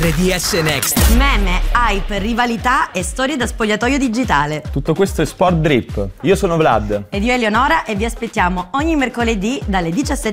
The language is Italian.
RDS Next. Meme, hype, rivalità e storie da spogliatoio digitale. Tutto questo è Sport Drip. Io sono Vlad. Ed io Eleonora e vi aspettiamo ogni mercoledì dalle 17